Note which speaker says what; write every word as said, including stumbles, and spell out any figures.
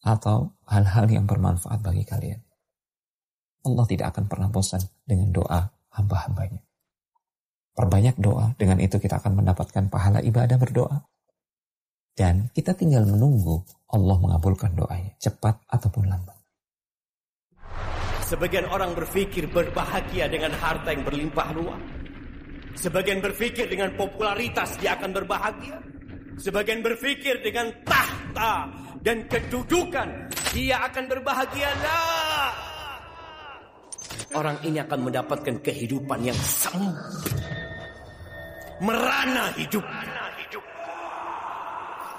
Speaker 1: atau hal-hal yang bermanfaat bagi kalian. Allah tidak akan pernah bosan dengan doa hamba-hambanya. Perbanyak doa, dengan itu kita akan mendapatkan pahala ibadah berdoa. Dan kita tinggal menunggu Allah mengabulkan doanya, cepat ataupun lambat.
Speaker 2: Sebagian orang berpikir berbahagia dengan harta yang berlimpah ruah. Sebagian berpikir dengan popularitas dia akan berbahagia. Sebagian berpikir dengan tahta dan kedudukan dia akan berbahagia. Nah, orang ini akan mendapatkan kehidupan yang semu, merana hidup.